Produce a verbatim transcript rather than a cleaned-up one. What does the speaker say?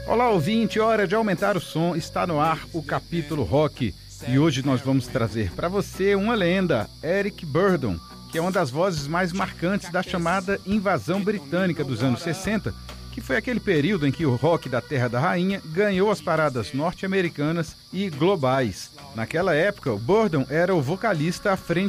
Olá, ouvinte, hora de aumentar o som, está no ar o Capítulo Rock. E hoje nós vamos trazer para você uma lenda, Eric Burdon, que é uma das vozes mais marcantes da chamada invasão britânica dos anos sessenta, que foi aquele período em que o rock da Terra da Rainha ganhou as paradas norte-americanas e globais. Naquela época, o Burdon era o vocalista à frente